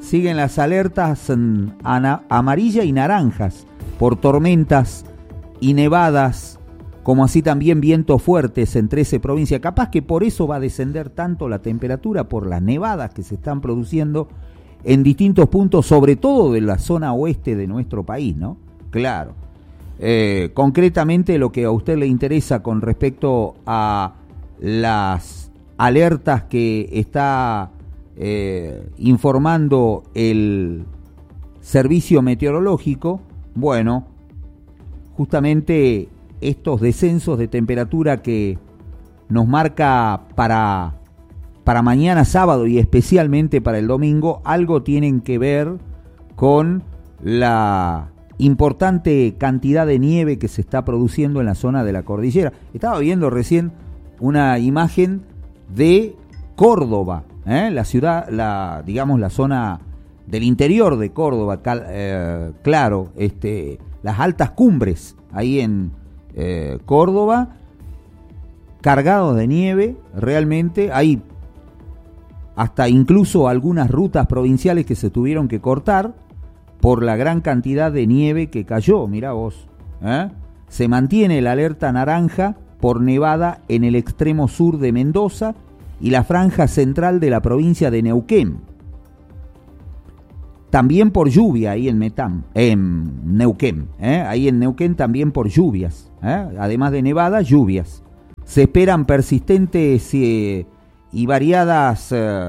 siguen las alertas amarilla y naranjas por tormentas y nevadas, como así también vientos fuertes en 13 provincias. Capaz que por eso va a descender tanto la temperatura, por las nevadas que se están produciendo en distintos puntos, sobre todo de la zona oeste de nuestro país, ¿no? Claro. Concretamente lo que a usted le interesa con respecto a las alertas que está informando el servicio meteorológico, bueno, justamente estos descensos de temperatura que nos marca para mañana sábado y especialmente para el domingo, algo tienen que ver con la importante cantidad de nieve que se está produciendo en la zona de la cordillera. Estaba viendo recién una imagen de Córdoba, la ciudad, la zona del interior de Córdoba, claro, las altas cumbres ahí en Córdoba, cargados de nieve, realmente hay hasta incluso algunas rutas provinciales que se tuvieron que cortar por la gran cantidad de nieve que cayó, mirá vos. Se mantiene la alerta naranja por nevada en el extremo sur de Mendoza y la franja central de la provincia de Neuquén. También por lluvia ahí en Neuquén. Ahí en Neuquén también por lluvias. Además de nevadas, lluvias. Se esperan persistentes y variadas,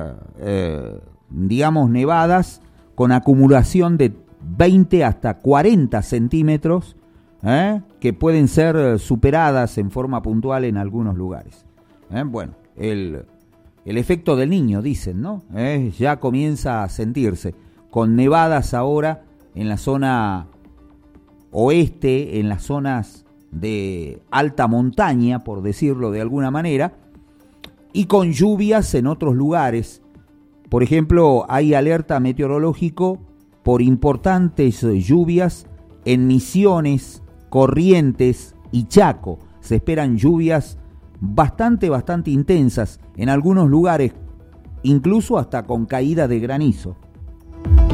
nevadas con acumulación de 20 hasta 40 centímetros, que pueden ser superadas en forma puntual en algunos lugares. Bueno, el efecto del niño, dicen, ¿no? Ya comienza a sentirse, con nevadas ahora en la zona oeste, en las zonas de alta montaña, por decirlo de alguna manera, y con lluvias en otros lugares. Por ejemplo, hay alerta meteorológico por importantes lluvias en Misiones, Corrientes y Chaco. Se esperan lluvias bastante intensas, en algunos lugares incluso hasta con caída de granizo.